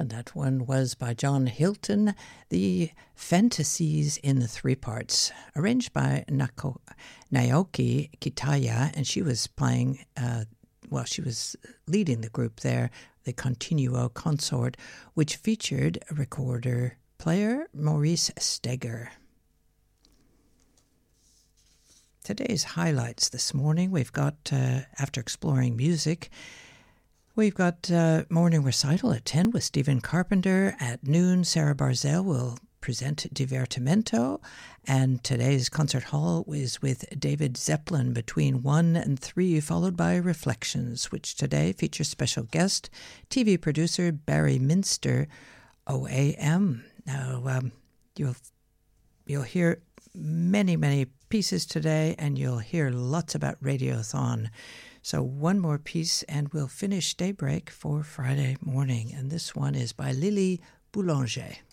And that one was by John Hilton, The Fantasies in 3 Parts, arranged by Naoki Kitaya, and she was playing, she was leading the group there, the Continuo Consort, which featured a recorder player, Maurice Steger. Today's highlights this morning, we've got, after exploring music, we've got morning recital at 10 with Stephen Carpenter. At noon, Sarah Barzell will present Divertimento. And today's concert hall is with David Zeppelin between 1 and 3, followed by Reflections, which today features special guest, TV producer Barry Minster, OAM. Now, you'll hear many pieces today, and you'll hear lots about Radiothon. So one more piece and we'll finish Daybreak for Friday morning. And this one is by Lily Boulanger.